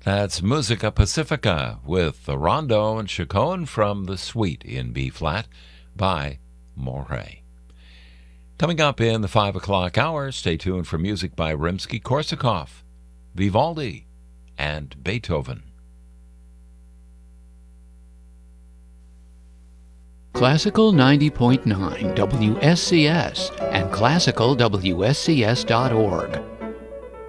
That's Musica Pacifica with the Rondo and Chaconne from the Suite in B-flat by Moret. Coming up in the 5 o'clock hour, stay tuned for music by Rimsky-Korsakov, Vivaldi, and Beethoven. Classical 90.9 WSCS and classicalwscs.org.